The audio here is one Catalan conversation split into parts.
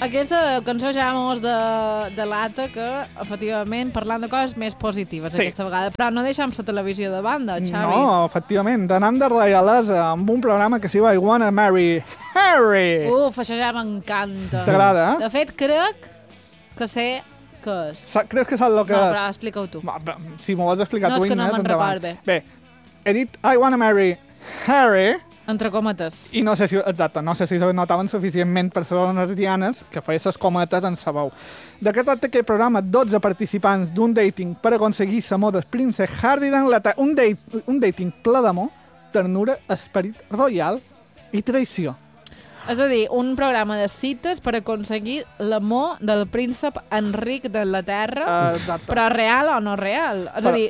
Aquesta cançó ja mos delata que, efectivament, parlant de coses més positives aquesta vegada, però no deixem la televisió de banda, Xavi. No, efectivament, d'anar de reialesa amb un programa que s'hi va I Wanna Marry Harry. Això ja m'encanta. T'agrada, eh? De fet, crec que sé què és. Creus que saps el que és? No, però explica-ho tu. Si m'ho vols explicar tu, No, és que no Inés, me'n endavant. record bé. Bé, he dit I Wanna Marry Harry... Entre cometes. I no sé si notaven suficientment persones ardianes que feia les cometes en sa veu. De què tracta aquest programa? 12 participants d'un dating per aconseguir l'amor del príncep Harry d'Anglaterra. Un dating ple d'amor, ternura, esperit royal i traïció. És a dir, un programa de cites per aconseguir l'amor del príncep Enric d'Anglaterra, però real o no real? És a dir,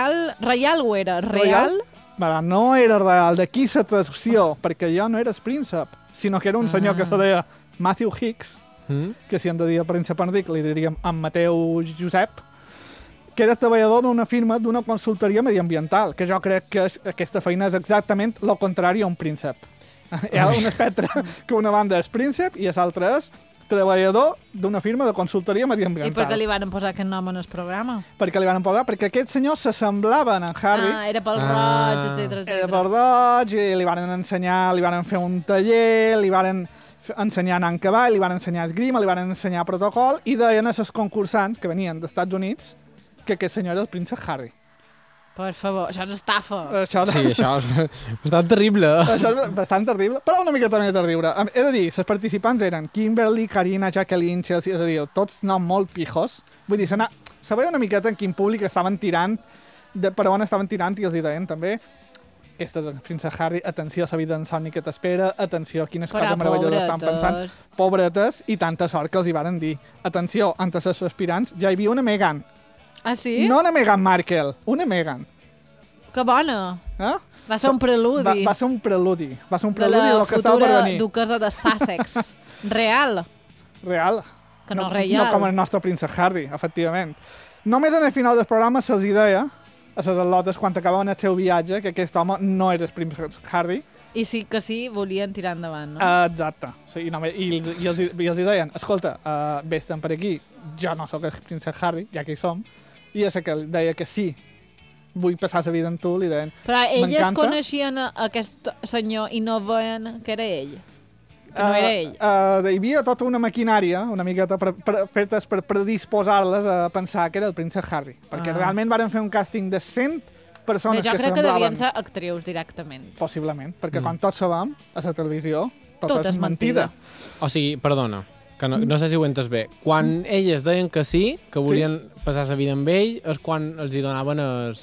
reial ho era? Real? No era real. D'aquí la traducció, perquè jo no era el príncep, sinó que era un senyor que se deia Matthew Hicks, que si hem de dir el príncep Enric li diríem en Mateu Josep, que era treballador d'una firma d'una consultoria mediambiental, que jo crec que aquesta feina és exactament el contrari a un príncep. Hi ha un espectre que una banda és príncep i l'altra és treballador d'una firma de consultoria mediambiental. I per què li van posar aquest nom en el programa? Perquè li van posar, perquè aquest senyor s'assemblaven a en Harry. Era pel roig, etc. Era pel roig, i li van ensenyar, li van fer un taller, li van ensenyar a anar en cavall, li van ensenyar esgrima, li van ensenyar protocol, i deien a els concursants que venien dels Estats Units que aquest senyor era el príncep Harry. Per favor, això és estafa. Sí, això és bastant terrible. Això és bastant terrible, però una miqueta més terrible. He de dir, els participants eren Kimberly, Karina, Jacqueline, Chelsea, és a dir, tots noms molt pijos. Vull dir, sabia una miqueta en quin públic estaven tirant, per on estaven tirant i els hi deien també. Aquest és el príncep Harry, atenció a la vida insomni que t'espera, atenció a quines coses meravelloses estan pensant. Pobretes, i tanta sort que els hi varen dir. Atenció, entre els aspirants ja hi havia una Meghan. Ah, sí? No una Meghan Markle, una Meghan. Que bona. Eh? Va ser un preludi. Va ser un preludi. Va ser un de preludi la del que estava per futura venir. duquesa de Sussex. Real. Real. Que no reial. No com el nostre príncep Harry, efectivament. Només en el final del programa se'ls deia a les al·lotes, quan acabaven el seu viatge, que aquest home no era el príncep Harry. I sí que sí, volien tirar endavant, no? Exacte. Sí, i els deien, escolta, vés-te'n per aquí, jo no sóc el príncep Harry, ja que hi som, i és que deia que sí, vull passar la vida amb tu, li deien. Però elles coneixien aquest senyor i no veien que era ell. Que no era ell. Hi havia tota una maquinària, una miqueta fetes per predisposar-les a pensar que era el príncep Harry. Perquè realment van fer un càsting de 100 persones que semblaven... Jo crec que devien ser actrius directament. Possiblement, perquè com tots sabem, a la televisió, tot és mentida. O sigui, perdona, que no sé si ho entes bé. Quan elles deien que sí, que volien passar la vida amb ell, és quan els hi donaven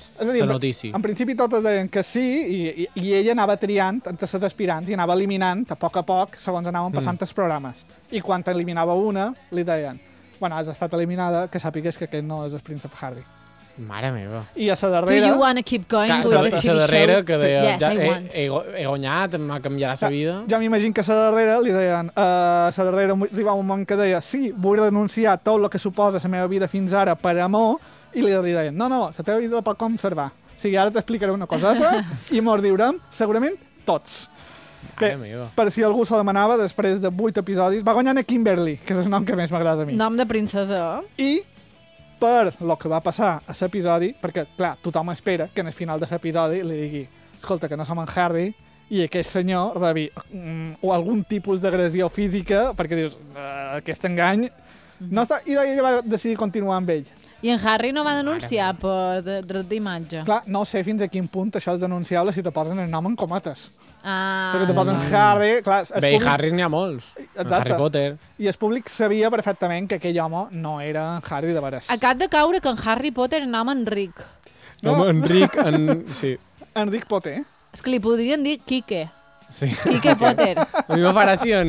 la notícia. En principi totes deien que sí, i ella anava triant entre els aspirants i anava eliminant a poc, segons anaven passant els programes. I quan eliminava una, li deien, bueno, has estat eliminada, que sàpigues que aquest no és el príncep Harry. Mare meva. I a la darrera... Do you want to keep going with the TV show? A la darrera que deia, yes, ja he guanyat, em canviarà la vida. Jo m'imagino que a la darrera li deien, a la darrera arribava un moment que deia, sí, vull renunciar tot el que suposa la meva vida fins ara per amor, i li deien, no, la teva vida la pot conservar. O sigui, ara t'explicaré una coseta i mos diurem segurament tots. Bé, per si algú s'ho demanava, després de 8 episodis, va guanyar a Kimberly, que és el nom que més m'agrada a mi. Nom de princesa. I per el que va passar a l'episodi, perquè, clar, tothom espera que en el final de l'episodi li digui, escolta, que no som en Harry, i aquest senyor rebi o algun tipus d'agressió física, perquè dius, aquest engany... No està, i ella va decidir continuar amb ell. I en Harry no va denunciar per dret d'imatge. Clar, no sé fins a quin punt això és denunciable si te posen el nom en cometes. Ah. Perquè te posen Harry... Clar, bé, i Harry n'hi ha molts. Harry Potter. I el públic sabia perfectament que aquell home no era en Harry de veres. Acaba de caure que en Harry Potter és nom Enric. No, Enric, sí. Enric Potter. És que li podrien dir Quique. Sí. Quique Potter. A mi me farà així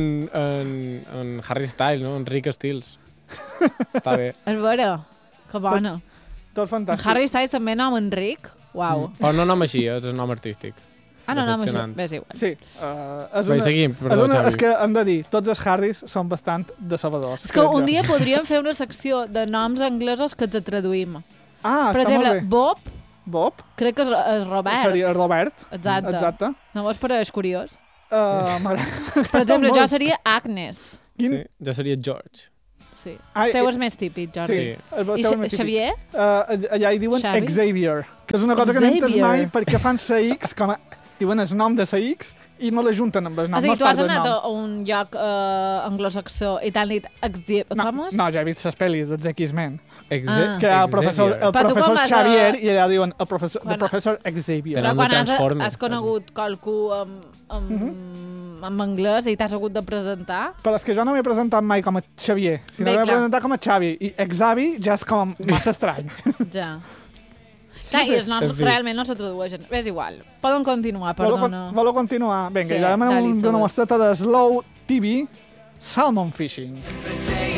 en Harry Styles, no? Enric Styles. Està bé. És vera. Que bona. Tot fantàstic. En Harry Styles també nom Enric. Uau. Però no nom així, és el nom artístic. Ah, no, nom així. Bé, és igual. Sí. Seguim, perdó, Xavi. És que hem de dir, tots els Harrys són bastant decebedors. És que un dia podríem fer una secció de noms anglesos que ens traduïm. Ah, per exemple, Bob. Crec que és Robert. Seria Robert. Exacte. No vos pareix curiós? M'agrada. Per exemple, jo seria Agnes. Sí, jo seria George. Sí. El teu és més típic, Jordi. Sí. I Xavier? Allà hi diuen Xavi? Xavier, que és una cosa que no he entès mai perquè fan la X, com diuen el nom de la X, i no l'ajunten amb el nom. O sigui, tu has anat a un lloc anglosaxó i t'han dit com és? No, ja he vist les pel·lis dels X-Men. Que el professor Xavier i allà diuen el professor Xavier. Però quan has conegut qualcú amb anglès i t'has hagut de presentar... Però és que jo no m'he presentat mai com a Xavier, sinó que m'he presentat com a Xavi, i Xavi ja és com massa estrany. Ja. Clar, i els noms realment no se tradueixen. És igual. Poden continuar, perdona. Voleu continuar? Vinga, ja demanem una mostreta de Slow TV, Salmon Fishing.